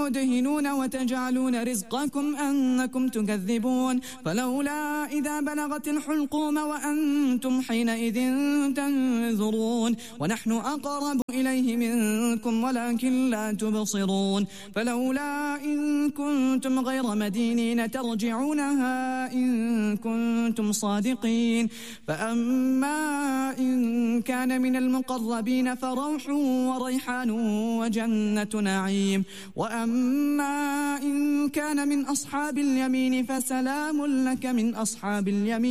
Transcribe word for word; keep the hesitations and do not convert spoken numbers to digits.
مدهنون وتجعلون رزقكم أنكم تكذبون فلولا إذا بلغت الحلقوم وأنتم حينئذ تنظرون ونحن أقرب إليه منكم ولكن لا تبصرون فلولا إن كنتم غير مدينين ترجعونها إن كنتم صادقين فأما إن كان من المقربين فروح وريحان وجنة نعيم وأما إن كان من أصحاب اليمين فسلام لك من أصحاب اليمين